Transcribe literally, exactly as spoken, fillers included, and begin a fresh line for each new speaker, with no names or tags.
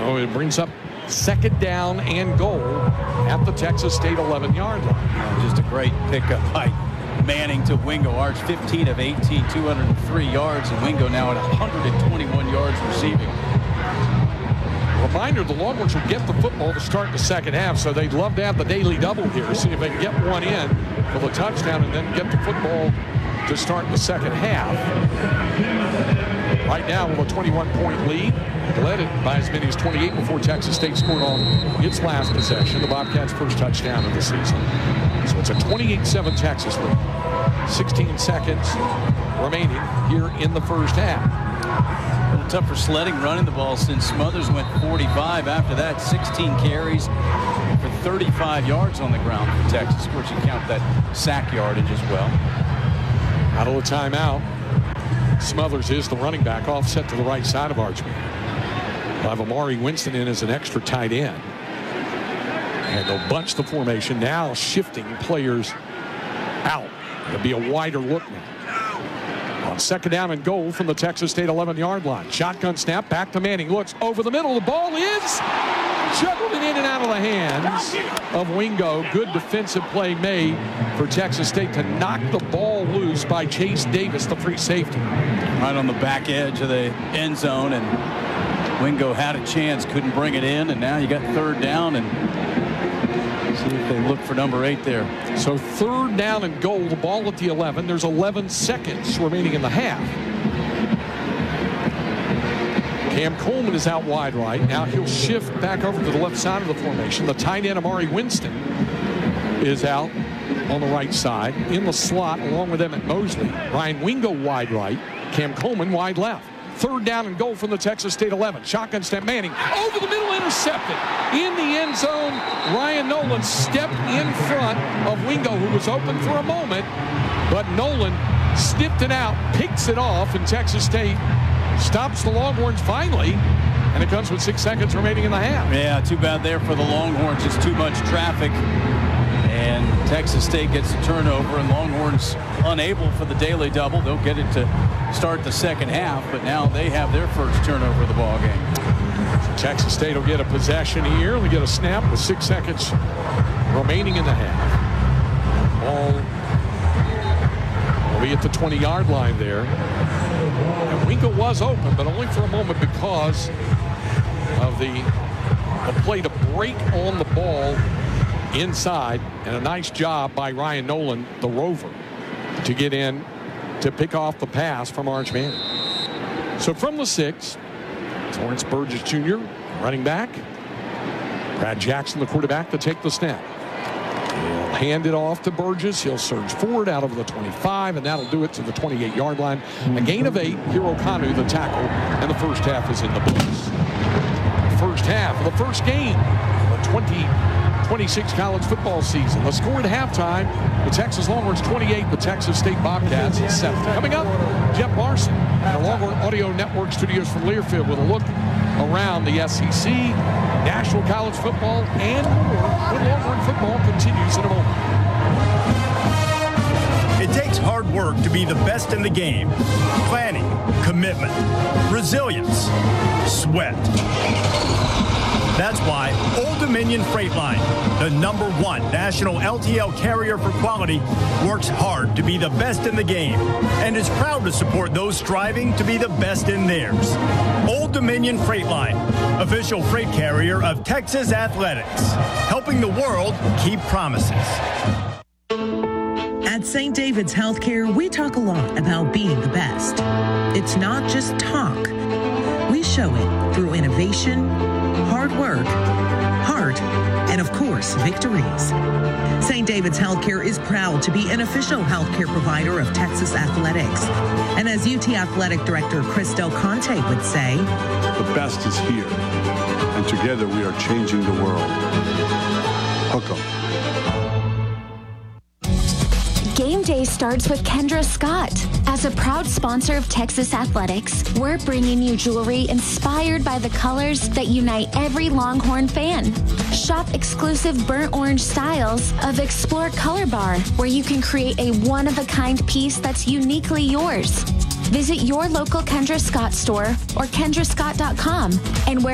So it brings up second down and goal at the Texas State eleven-yard line.
Oh, just a great pickup by Manning to Wingo. Arch fifteen of eighteen, two hundred three yards, and Wingo now at one hundred twenty-one yards receiving.
Reminder, the Longhorns will get the football to start the second half, so they'd love to have the daily double here, see if they can get one in for the touchdown and then get the football to start the second half. Right now with a twenty-one point lead, led it by as many as twenty-eight before Texas State scored on its last possession, the Bobcats' first touchdown of the season. So it's a twenty-eight seven Texas lead. sixteen seconds remaining here in the first half.
A little tougher sledding running the ball since Smothers went forty-five. After that, sixteen carries for thirty-five yards on the ground for Texas. Of course, you count that sack yardage as well.
Out of the timeout. Smothers is the running back, offset to the right side of Archman. We'll have Amari Winston in as an extra tight end. And they'll bunch the formation, now shifting players out. It'll be a wider look now. On second down and goal from the Texas State eleven-yard line. Shotgun snap, back to Manning. Looks over the middle. The ball is juggled in and out of the hands of Wingo. Good defensive play made for Texas State to knock the ball loose by Chase Davis, the free safety.
Right on the back edge of the end zone, and Wingo had a chance, couldn't bring it in, and now you got third down, and see if they look for number eight there.
So third down and goal, the ball at the eleven. There's eleven seconds remaining in the half. Cam Coleman is out wide right. Now he'll shift back over to the left side of the formation. The tight end, Amari Winston, is out on the right side. In the slot, along with Emmett Mosley. Ryan Wingo wide right. Cam Coleman wide left. Third down and goal from the Texas State eleven. Shotgun snap, Manning over the middle, intercepted. In the end zone, Ryan Nolan stepped in front of Wingo, who was open for a moment. But Nolan snipped it out, picks it off, and Texas State stops the Longhorns finally, and it comes with six seconds remaining in the half.
Yeah, too bad there for the Longhorns. Just too much traffic, and Texas State gets a turnover, and Longhorns unable for the daily double. They'll get it to start the second half, but now they have their first turnover of the ball game.
Texas State will get a possession here. They get a snap with six seconds remaining in the half. Ball will be at the twenty-yard line there. And Wingo was open, but only for a moment because of the, the play to break on the ball inside, and a nice job by Ryan Nolan, the rover, to get in to pick off the pass from Arch Manning. So from the six, Lawrence Burgess Junior, running back. Brad Jackson, the quarterback, to take the snap. He'll hand it off to Burgess. He'll surge forward out of the twenty-five, and that'll do it to the twenty-eight-yard line. A gain of eight. Hero Kanu, the tackle, and the first half is in the books. First half of the first game of the twenty twenty-six college football season. The score at halftime, the Texas Longhorns twenty-eight, the Texas State Bobcats seven. Coming up, Jeff Larson and the Longhorn Audio Network studios from Learfield with a look around the S E C, National College Football, and more when Longhorn football continues in a moment.
It takes hard work to be the best in the game. Planning, commitment, resilience, sweat. That's why Old Dominion Freight Line, the number one national L T L carrier for quality, works hard to be the best in the game and is proud to support those striving to be the best in theirs. Old Dominion Freight Line, official freight carrier of Texas Athletics, helping the world keep promises.
At Saint David's Healthcare, we talk a lot about being the best. It's not just talk. We show it through innovation, hard work, heart, and of course, victories. Saint David's Healthcare is proud to be an official healthcare provider of Texas Athletics. And as U T Athletic Director Chris Del Conte would say,
the best is here, and together we are changing the world. Hook 'em.
Game day starts with Kendra Scott. As a proud sponsor of Texas Athletics, we're bringing you jewelry inspired by the colors that unite every Longhorn fan. Shop exclusive burnt orange styles of Explore Color Bar, where you can create a one-of-a-kind piece that's uniquely yours. Visit your local Kendra Scott store or kendra scott dot com and wear